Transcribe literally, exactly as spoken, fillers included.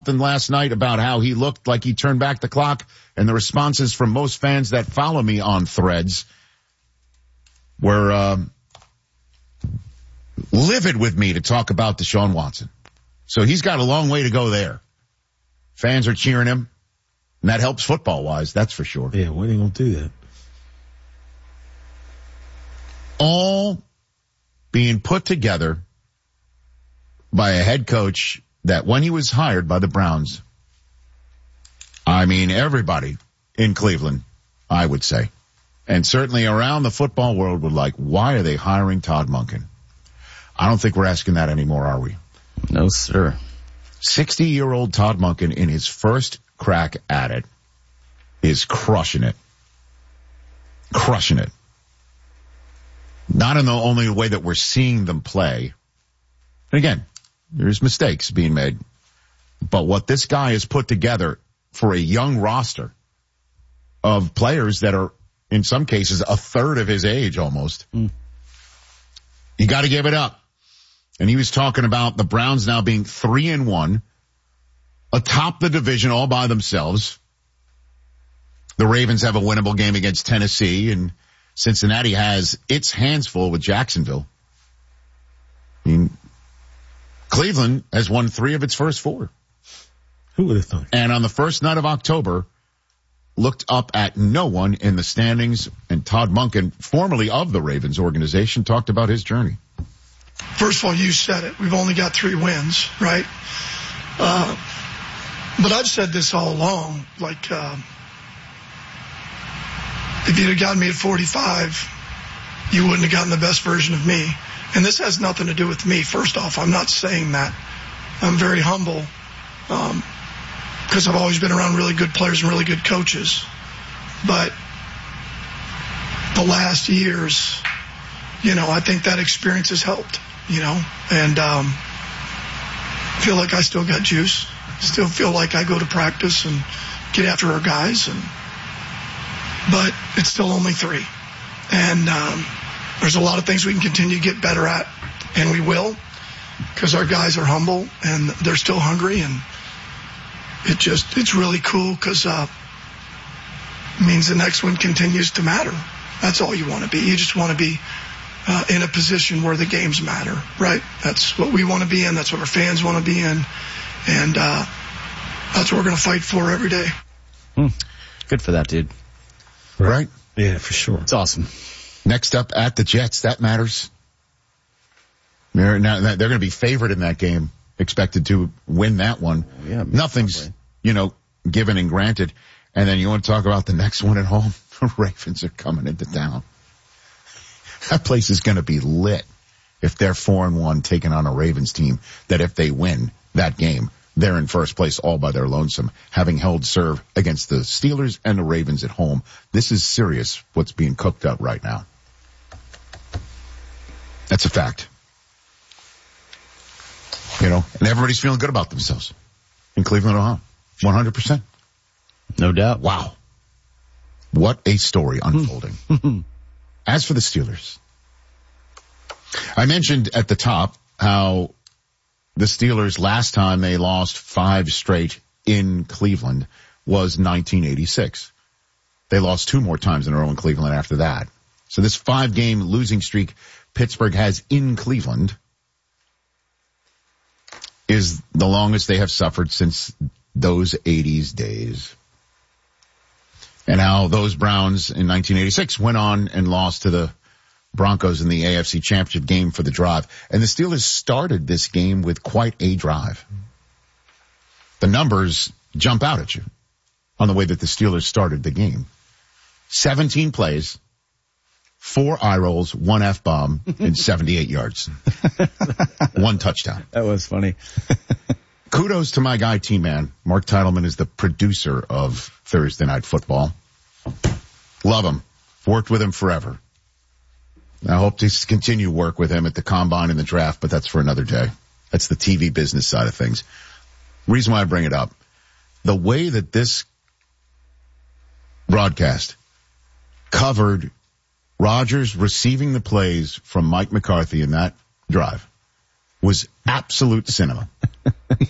last night about how he looked like he turned back the clock, and the responses from most fans that follow me on Threads were um, livid with me to talk about Deshaun Watson. So he's got a long way to go there. Fans are cheering him, and that helps football-wise, that's for sure. Yeah, when are they going to do that? All being put together by a head coach that when he was hired by the Browns, I mean, everybody in Cleveland, I would say, and certainly around the football world would like, why are they hiring Todd Monken? I don't think we're asking that anymore, are we? No, sir. sixty-year-old Todd Monken in his first crack at it is crushing it. Crushing it. Not in the only way that we're seeing them play. And again, there's mistakes being made. But what this guy has put together for a young roster of players that are, in some cases, a third of his age almost, mm. you got to give it up. And he was talking about the Browns now being three and one, atop the division all by themselves. The Ravens have a winnable game against Tennessee, and Cincinnati has its hands full with Jacksonville. I mean, Cleveland has won three of its first four. Who would have thought? And on the first night of October, looked up at no one in the standings, and Todd Monken, formerly of the Ravens organization, talked about his journey. First of all, you said it. We've only got three wins, right? Uh, but I've said this all along. Like, uh, if you'd have gotten me at forty-five, you wouldn't have gotten the best version of me. And this has nothing to do with me. First off, I'm not saying that. I'm very humble um, because I've always been around really good players and really good coaches. But the last years, you know, I think that experience has helped, you know. And um, I feel like I still got juice. Still feel like I go to practice and get after our guys. And but it's still only three. And um there's a lot of things we can continue to get better at, and we will, because our guys are humble and they're still hungry, and it just, it's really cool because uh, it means the next one continues to matter. That's all you want to be. You just want to be uh, in a position where the games matter, right? That's what we want to be in. That's what our fans want to be in, and uh, that's what we're going to fight for every day. Hmm. Good for that, dude. Right? Yeah, for sure. It's awesome. Next up at the Jets, that matters. They're, now, they're going to be favored in that game, expected to win that one. Yeah, Nothing's, probably. you know, given and granted. And then you want to talk about the next one at home? The Ravens are coming into town. That place is going to be lit if they're four and one taking on a Ravens team that if they win that game, they're in first place all by their lonesome, having held serve against the Steelers and the Ravens at home. This is serious what's being cooked up right now. That's a fact. You know, and everybody's feeling good about themselves in Cleveland, Ohio. one hundred percent. No doubt. Wow. What a story unfolding. As for the Steelers, I mentioned at the top how the Steelers, last time they lost five straight in Cleveland, was nineteen eighty-six. They lost two more times in a row in Cleveland after that. So this five-game losing streak Pittsburgh has in Cleveland is the longest they have suffered since those eighties days. And how those Browns in nineteen eighty-six went on and lost to the Broncos in the A F C Championship game for the drive. And the Steelers started this game with quite a drive. The numbers jump out at you on the way that the Steelers started the game. seventeen plays, four eye rolls, one F-bomb, and seventy-eight yards. One touchdown. That was funny. Kudos to my guy, T-Man. Mark Titleman is the producer of Thursday Night Football. Love him. Worked with him forever. I hope to continue work with him at the combine and the draft, but that's for another day. That's the T V business side of things. Reason why I bring it up, the way that this broadcast covered Rodgers receiving the plays from Mike McCarthy in that drive was absolute cinema.